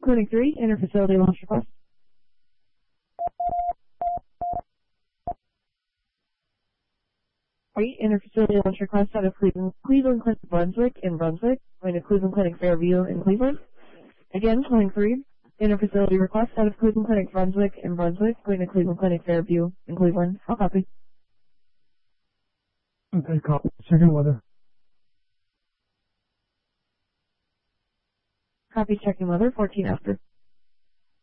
Clinic 3, interfacility launch request. Interfacility launch request out of Cleveland Clinic Brunswick in Brunswick, going to Cleveland Clinic Fairview in Cleveland. Again, Clinic 3, interfacility request out of Cleveland Clinic Brunswick in Brunswick, going to Cleveland Clinic Fairview in Cleveland. I'll copy. Okay, copy. Second weather. Copy checking weather, 14 after.